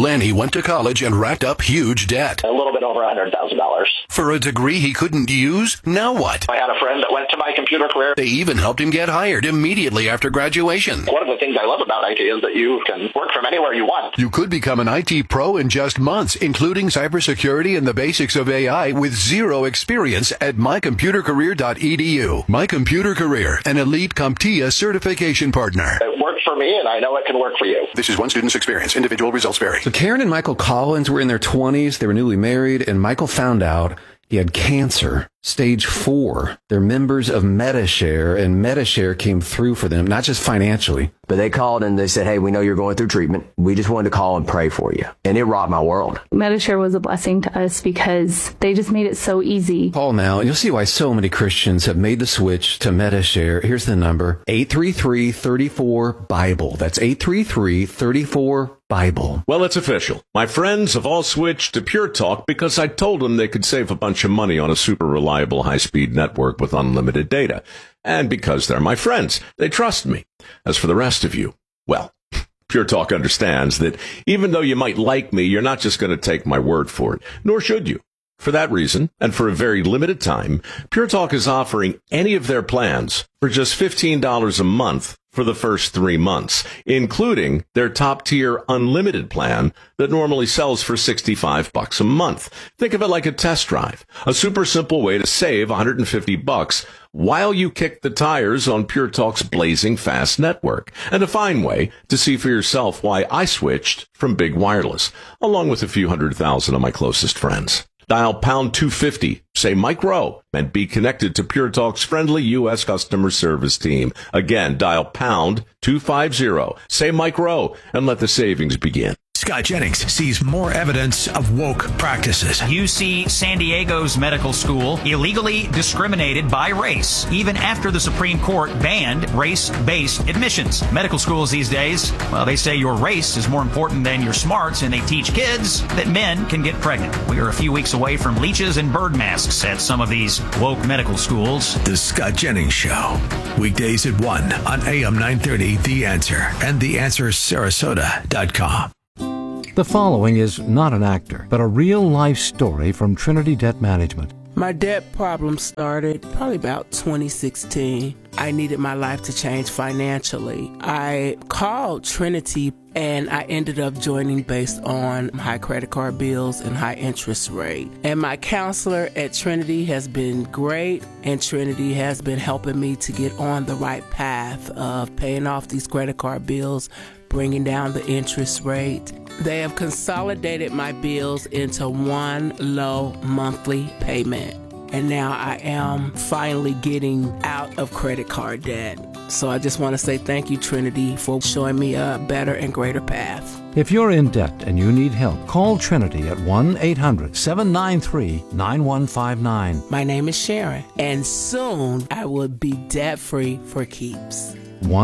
Then he went to college and racked up huge debt. A little bit over $100,000. For a degree he couldn't use? Now what? I had a friend that went to my computer career. They even helped him get hired immediately after graduation. One of the things I love about IT is that you can work from anywhere you want. You could become an IT pro in just months, including cybersecurity and the basics of AI with zero experience at mycomputercareer.edu. My Computer Career, an elite CompTIA certification partner. It worked for me, and I know it can work for you. This is one student's experience. Individual results vary. So Karen and Michael Collins were in their 20s. They were newly married, and Michael found out he had cancer, stage 4. They're members of Medi-Share, and Medi-Share came through for them, not just financially. But they called and they said, hey, we know you're going through treatment. We just wanted to call and pray for you. And it rocked my world. Medi-Share was a blessing to us because they just made it so easy. Call now, and you'll see why so many Christians have made the switch to Medi-Share. Here's the number, 833-34-BIBLE. That's 833-34-BIBLE. Well, it's official. My friends have all switched to Pure Talk because I told them they could save a bunch of money on a super reliable high-speed network with unlimited data. And because they're my friends, they trust me. As for the rest of you, well, Pure Talk understands that even though you might like me, you're not just going to take my word for it, nor should you. For that reason, and for a very limited time, Pure Talk is offering any of their plans for just $15 a month for the first 3 months, including their top-tier unlimited plan that normally sells for $65 a month. Think of it like a test drive, a super simple way to save $150 while you kick the tires on Pure Talk's blazing fast network, and a fine way to see for yourself why I switched from Big Wireless, along with a few 100,000 of my closest friends. Dial pound 250, say Mike Rowe, and be connected to Pure Talk's friendly U.S. customer service team. Again, dial pound 250, say Mike Rowe, and let the savings begin. Scott Jennings sees more evidence of woke practices. UC San Diego's medical school illegally discriminated by race, even after the Supreme Court banned race-based admissions. Medical schools these days, well, they say your race is more important than your smarts, and they teach kids that men can get pregnant. We are a few weeks away from leeches and bird masks at some of these woke medical schools. The Scott Jennings Show. Weekdays at 1 on AM 930, The Answer, and TheAnswerSarasota.com. The following is not an actor, but a real-life story from Trinity Debt Management. My debt problem started probably about 2016. I needed my life to change financially. I called Trinity and I ended up joining based on high credit card bills and high interest rate. And my counselor at Trinity has been great, and Trinity has been helping me to get on the right path of paying off these credit card bills, bringing down the interest rate. They have consolidated my bills into one low monthly payment. And now I am finally getting out of credit card debt. So I just want to say thank you, Trinity, for showing me a better and greater path. If you're in debt and you need help, call Trinity at 1-800-793-9159. My name is Sharon, and soon I will be debt-free for keeps.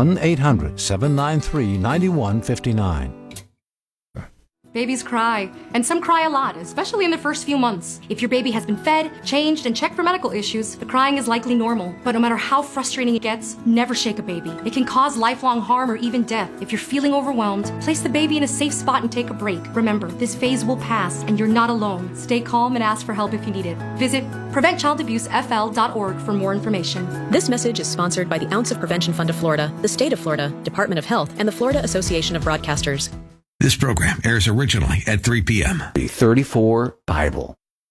1-800-793-9159. Babies cry, and some cry a lot, especially in the first few months. If your baby has been fed, changed, and checked for medical issues, the crying is likely normal. But no matter how frustrating it gets, never shake a baby. It can cause lifelong harm or even death. If you're feeling overwhelmed, place the baby in a safe spot and take a break. Remember, this phase will pass, and you're not alone. Stay calm and ask for help if you need it. Visit PreventChildAbuseFL.org for more information. This message is sponsored by the Ounce of Prevention Fund of Florida, the State of Florida, Department of Health, and the Florida Association of Broadcasters. This program airs originally at 3 p.m. The 34-BIBLE.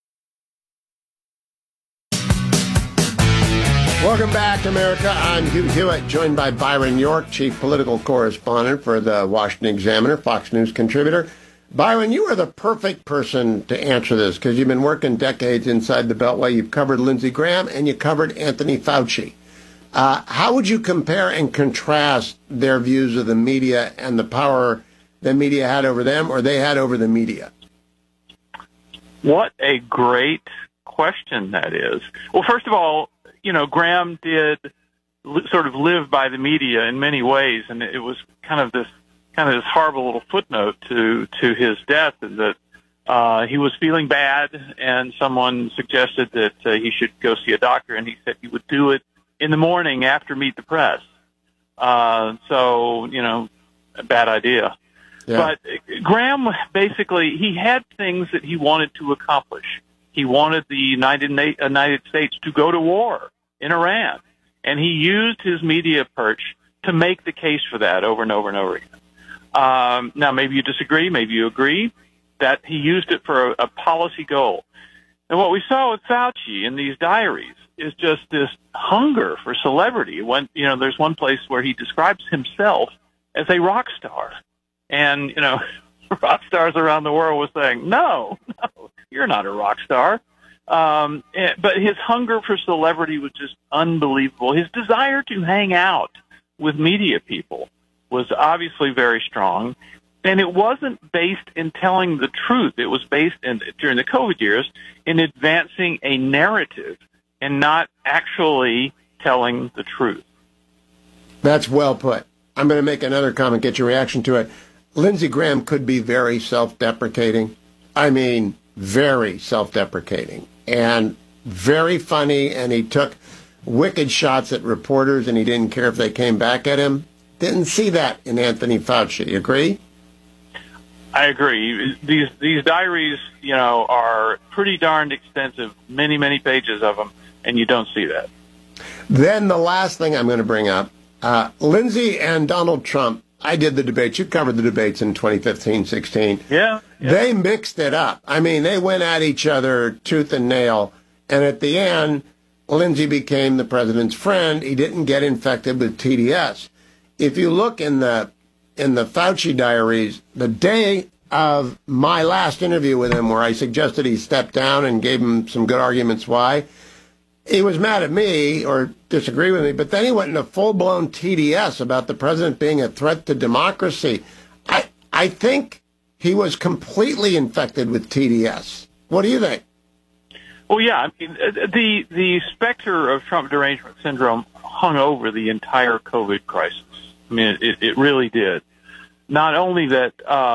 Welcome back, America. I'm Hugh Hewitt, joined by Byron York, chief political correspondent for the Washington Examiner, Fox News contributor. Byron, you are the perfect person to answer this because you've been working decades inside the Beltway. You've covered Lindsey Graham and you covered Anthony Fauci. How would you compare and contrast their views of the media and the power the media had over them or they had over the media? What a great question that is. Well, first of all, you know, Graham did sort of live by the media in many ways, and it was kind of this horrible little footnote to his death, and that he was feeling bad, and someone suggested that he should go see a doctor, and he said he would do it in the morning after Meet the Press. So, you know, a bad idea. Yeah. But Graham, basically, he had things that he wanted to accomplish. He wanted the United States to go to war in Iran, and he used his media perch to make the case for that over and over and over again. Now, maybe you disagree, maybe you agree that he used it for a policy goal. And what we saw with Fauci in these diaries is just this hunger for celebrity. When, there's one place where he describes himself as a rock star. And, rock stars around the world were saying, no, you're not a rock star. But his hunger for celebrity was just unbelievable. His desire to hang out with media people was obviously very strong. And it wasn't based in telling the truth. It was based during the COVID years in advancing a narrative and not actually telling the truth. That's well put. I'm going to make another comment, get your reaction to it. Lindsey Graham could be very self-deprecating. I mean, very self-deprecating and very funny. And he took wicked shots at reporters, and he didn't care if they came back at him. Didn't see that in Anthony Fauci. You agree? I agree. These diaries, are pretty darned extensive, many, many pages of them, and you don't see that. Then the last thing I'm going to bring up, Lindsey and Donald Trump, I did the debates. You covered the debates in 2015-16. Yeah. They mixed it up. I mean, they went at each other tooth and nail, and at the end, Lindsey became the president's friend. He didn't get infected with TDS. If you look in the Fauci diaries, the day of my last interview with him where I suggested he step down and gave him some good arguments why, he was mad at me or disagreed with me, but then he went into full-blown TDS about the president being a threat to democracy. I think he was completely infected with TDS. What do you think? Well, yeah, I mean, the specter of Trump derangement syndrome hung over the entire COVID crisis. I mean, it really did. Not only that,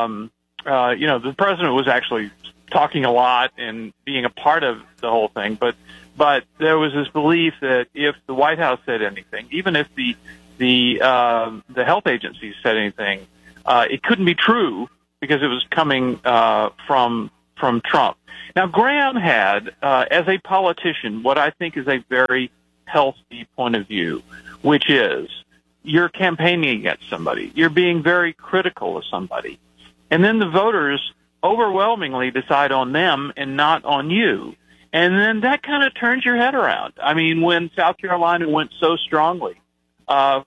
the president was actually talking a lot and being a part of the whole thing, but there was this belief that if the White House said anything, even if the health agencies said anything, it couldn't be true because it was coming from Trump. Now, Graham had, as a politician, what I think is a very healthy point of view, which is you're campaigning against somebody. You're being very critical of somebody. And then the voters overwhelmingly decide on them and not on you. And then that kind of turns your head around. I mean, when South Carolina went so strongly, I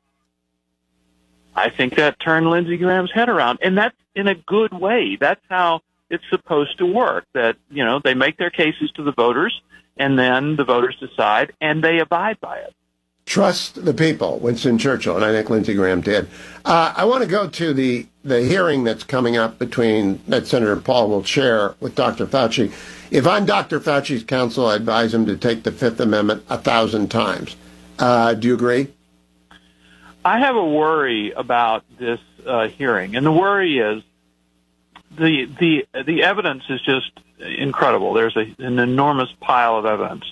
think that turned Lindsey Graham's head around. And that's in a good way. That's how it's supposed to work, that, they make their cases to the voters, and then the voters decide, and they abide by it. Trust the people, Winston Churchill, and I think Lindsey Graham did. I want to go to the hearing that's coming up that Senator Paul will chair with Dr. Fauci. If I'm Dr. Fauci's counsel, I advise him to take the Fifth Amendment 1,000 times. Do you agree? I have a worry about this hearing, and the worry is the evidence is just incredible. There's an enormous pile of evidence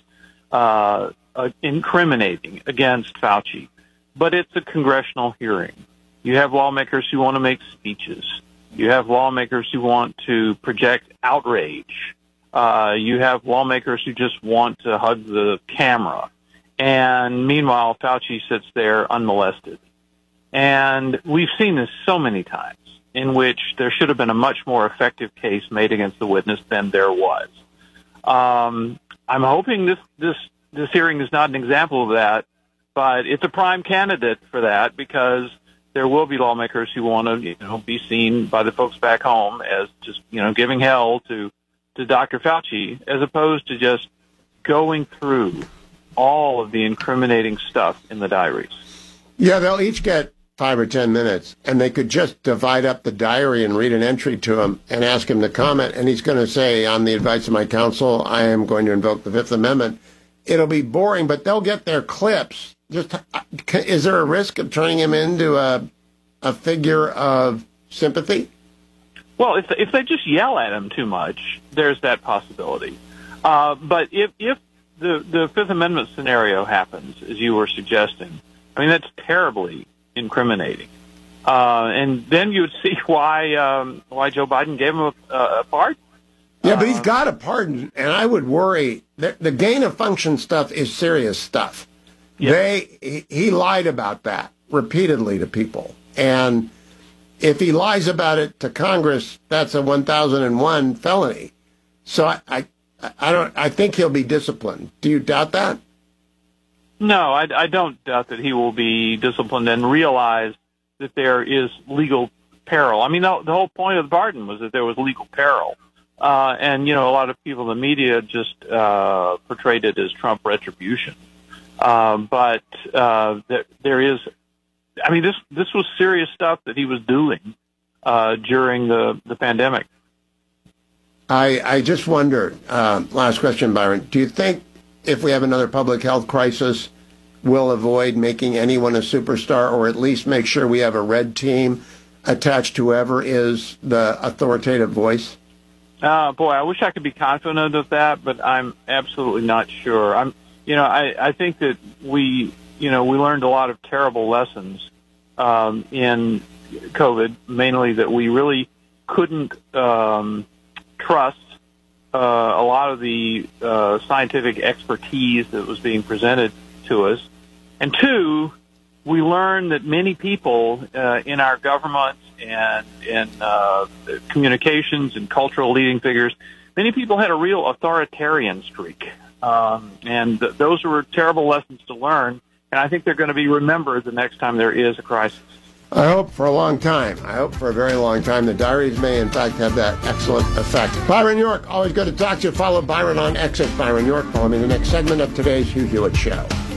incriminating against Fauci, but it's a congressional hearing. You have lawmakers who want to make speeches. You have lawmakers who want to project outrage. You have lawmakers who just want to hug the camera. And meanwhile, Fauci sits there unmolested. And we've seen this so many times in which there should have been a much more effective case made against the witness than there was. I'm hoping this hearing is not an example of that, but it's a prime candidate for that because there will be lawmakers who want to, be seen by the folks back home as just, giving hell to Dr. Fauci, as opposed to just going through all of the incriminating stuff in the diaries. Yeah, they'll each get 5 or 10 minutes, and they could just divide up the diary and read an entry to him and ask him to comment, and he's going to say, on the advice of my counsel, I am going to invoke the Fifth Amendment. It'll be boring, but they'll get their clips. Is there a risk of turning him into a figure of sympathy? Well, if they just yell at him too much, there's that possibility. But if the Fifth Amendment scenario happens, as you were suggesting, I mean, that's terribly incriminating. And then you'd see why Joe Biden gave him a pardon. Yeah, but he's got a pardon, and I would worry that the gain of function stuff is serious stuff. Yeah. He lied about that repeatedly to people, and if he lies about it to Congress, that's a 1001 felony. So I think he'll be disciplined. Do you doubt that? No, I don't doubt that he will be disciplined and realize that there is legal peril. I mean, the whole point of the pardon was that there was legal peril. And, a lot of people in the media just portrayed it as Trump retribution. But there is, I mean, this was serious stuff that he was doing during the pandemic. I just wonder, last question, Byron, do you think if we have another public health crisis, we'll avoid making anyone a superstar, or at least make sure we have a red team attached to whoever is the authoritative voice? Boy, I wish I could be confident of that, but I'm absolutely not sure. I think that we learned a lot of terrible lessons in COVID, mainly that we really couldn't trust a lot of the scientific expertise that was being presented to us. And two, we learned that many people in our government and in communications and cultural leading figures, many people had a real authoritarian streak. And those were terrible lessons to learn. And I think they're going to be remembered the next time there is a crisis. I hope for a long time. I hope for a very long time. The diaries may, in fact, have that excellent effect. Byron York, always good to talk to you. Follow Byron on X at Byron York. Follow me in the next segment of today's Hugh Hewitt Show.